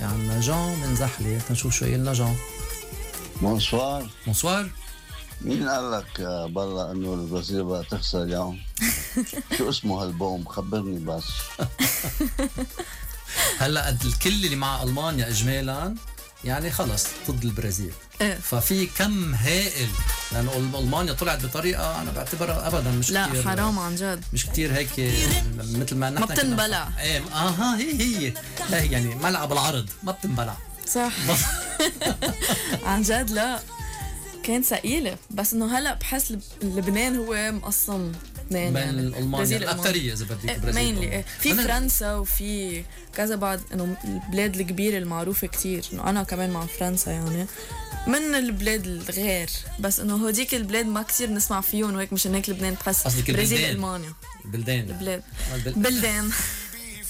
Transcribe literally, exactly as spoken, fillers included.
في عنا جون من زحلة، تنشوف شو يقلنا جون. بونسوار. بونسوار. مين قال لك برا انه البرازيل بقى تخسر اليوم؟ شو اسمه هالبوم؟ خبرني بس. هلا الكل اللي مع المانيا اجمالا يعني خلص ضد البرازيل. إيه. ففي كم هائل، لانه المانيا طلعت بطريقه انا بعتبرها ابدا مش لا كتير، حرام عن جد، مش كتير هيك مثل ما نحن ما بتنبلع. ايه اها هي هي هي يعني ملعب العرض ما بتنبلع. صح. عن جد لا كان ثقيلة، بس انه هلا بحس لبنان هو مقسم اثنين بين يعني المانيا الاكثريه اذا بدك البرازيل مينلي. في فرنسا وفي كذا بعض انه البلاد الكبيره المعروفه كتير، انه انا كمان مع فرنسا يعني من البلاد الغير، بس انه هوديك البلاد ما كتير نسمع فيهم وهيك، مشان هيك لبنان بحس برازيل المانيا بلدان البلاد بلدان